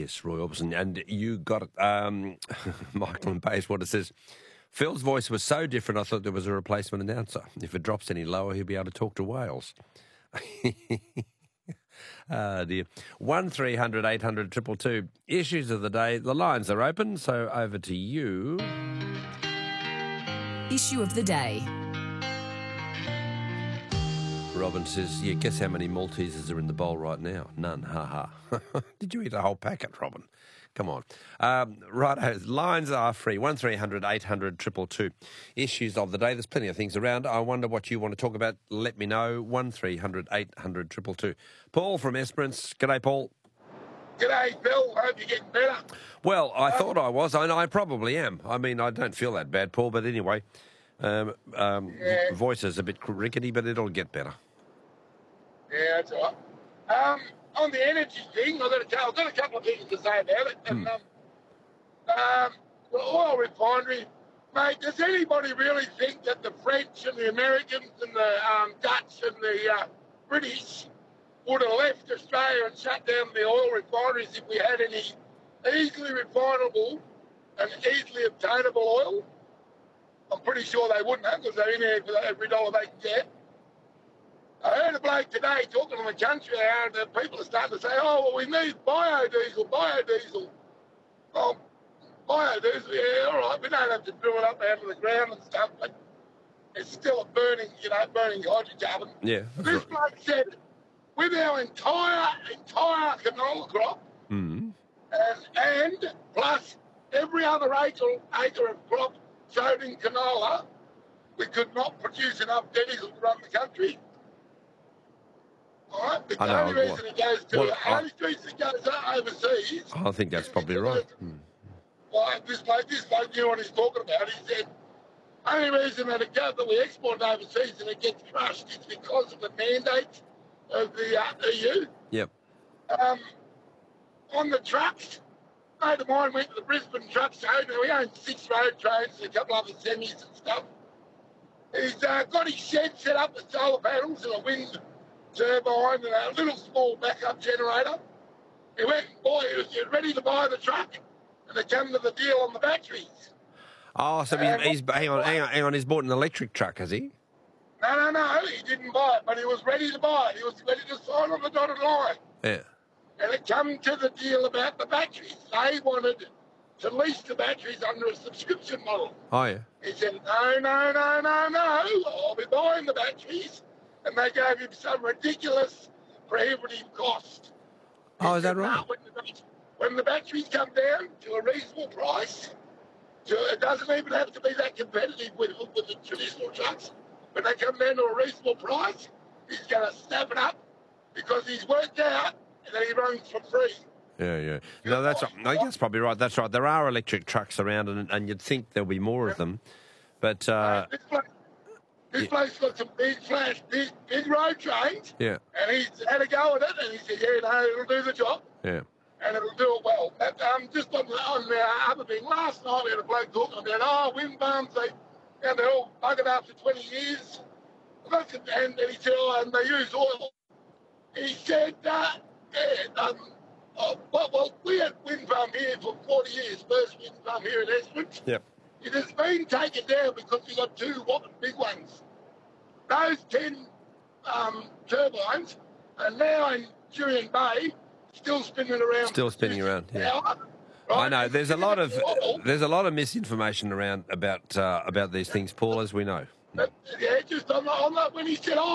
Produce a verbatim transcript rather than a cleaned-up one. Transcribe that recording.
Yes, Roy Orbison. And you got it. Um, Michael and Bayswater says, Phil's voice was so different I thought there was a replacement announcer. If it drops any lower, he'll be able to talk to whales. Ah, dear. one three hundred eight hundred two two two. Issues of the day. The lines are open, so over to you. Issue of the day. Robin says, yeah, guess how many Maltesers are in the bowl right now? None. Ha ha. Did you eat a whole packet, Robin? Come on. Um, right, lines are free. one three hundred eight hundred two two two. Issues of the day. There's plenty of things around. I wonder what you want to talk about. Let me know. one three hundred eight hundred two two two. Paul from Esperance. G'day, Paul. G'day, Bill. Hope you're getting better. Well, I um, thought I was. I, I probably am. I mean, I don't feel that bad, Paul, but anyway, um, um, yeah. voice is a bit rickety, but it'll get better. Yeah, that's all right. Um, on the energy thing, I've got a, I've got a couple of things to say about it. And, hmm. um, um, the oil refinery, mate, does anybody really think that the French and the Americans and the um, Dutch and the uh, British would have left Australia and shut down the oil refineries if we had any easily refinable and easily obtainable oil? I'm pretty sure they wouldn't have, because they're in there for every dollar they can get. I heard a bloke today talking on the country hour, and the people are starting to say, oh, well, we need biodiesel, biodiesel. Well, biodiesel, yeah, all right, we don't have to drill it up out of the ground and stuff, but it's still a burning, you know, burning hydrocarbon. Yeah. This right. bloke said, with our entire, entire canola crop, mm-hmm. and, and plus every other acre, acre of crop sown in canola, we could not produce enough diesel to run the country. All right, the I know, only reason well, it goes to well, the only reason it goes overseas. I think that's probably right. Hmm. Well, this bloke, this bloke knew what he's talking about. He said, only reason that it goes that we export it overseas and it gets crushed is because of the mandate of the uh, E U. Yep. Um, on the trucks, a mate of mine went to the Brisbane truck show. Now, he owns six road trains and a couple other semis and stuff. He's uh, got his shed set up with solar panels and a wind turbine and a little small backup generator. He went and bought, he was ready to buy the truck, and they come to the deal on the batteries. Oh, so he's, he's hang on, hang on, hang on. He's bought an electric truck, has he? No, no, no. He didn't buy it, but he was ready to buy it. He was ready to sign on the dotted line. Yeah. And it come to the deal about the batteries. They wanted to lease the batteries under a subscription model. Oh, yeah. He said, no, no, no, no, no. I'll be buying the batteries. And they gave him some ridiculous prohibitive cost. Oh, is that right? When the, when the batteries come down to a reasonable price, to, it doesn't even have to be that competitive with, with the traditional trucks. When they come down to a reasonable price, he's going to snap it up because he's worked out that he runs for free. Yeah, yeah. No, that's. I think that's probably right. That's right. There are electric trucks around, and, and you'd think there'll be more of them, but. Uh, this place, this yeah. place got some big flash, big, big road trains. Yeah. And he's had a go at it, and he said, "Yeah, no, it'll do the job." Yeah. And it'll do it well. But, um, just on the, on the other thing, last night we had a bloke talking about, oh, wind farms, they, you know, they're all buggered after twenty years. And, and he said, oh, and they use oil. He said, uh, yeah, um, oh, well, well, we had wind farm here for forty years, first wind farm here in Esperance. Yep. It has been taken down because we got two big ones. Those ten um, turbines are now in Jurien Bay, still spinning around. Still spinning around, yeah. Hour, right? Right? I know. There's a lot of there's a lot of misinformation around about uh, about these things, Paul, as we know. But, yeah, just on the, on the, when he said, oh,